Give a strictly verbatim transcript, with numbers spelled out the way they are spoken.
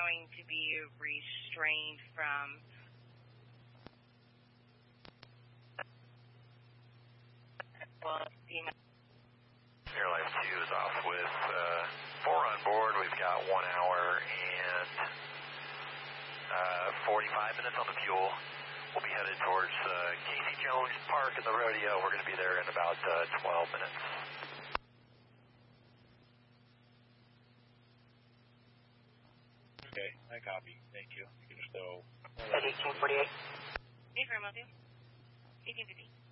going to be restrained from well, Airline two is off with uh, four on board. We've got one hour and uh, forty-five minutes on the fuel. We'll be headed towards uh, Casey Jones Park in the rodeo. We're going to be there in about uh, twelve minutes. Okay, I copy. Thank you. You can just throw. eighteen forty-eight. Hey, Grandma, eighteen fifty.